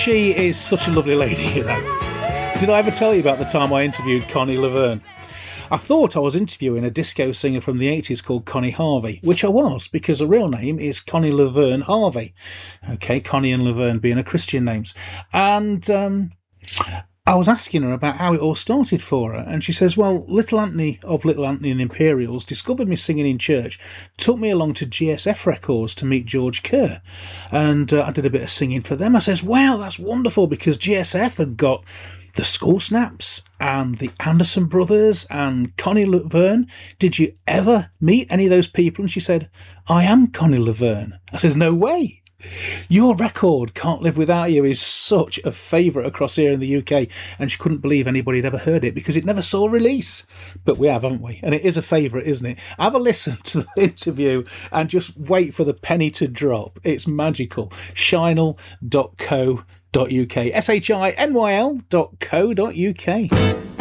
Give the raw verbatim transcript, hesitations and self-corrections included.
She is such a lovely lady, you know. Did I ever tell you about the time I interviewed Connie Laverne? I thought I was interviewing a disco singer from the eighties called Connie Harvey, which I was, because her real name is Connie Laverne Harvey. Okay, Connie and Laverne being her Christian names. And um, I was asking her about how it all started for her, and she says, well, Little Anthony of Little Anthony and the Imperials discovered me singing in church, took me along to G S F Records to meet George Kerr, and uh, I did a bit of singing for them. I says, wow, that's wonderful, because G S F had got the School Snaps and the Anderson Brothers and Connie Laverne. Did you ever meet any of those people? And she said, I am Connie Laverne. I says, no way. Your record, Can't Live Without You, is such a favourite across here in the U K, and she couldn't believe anybody had ever heard it because it never saw release. But we have, haven't we? And it is a favourite, isn't it? Have a listen to the interview and just wait for the penny to drop. It's magical. Shynal dot co dot uk. S H I N Y L dot co dot uk.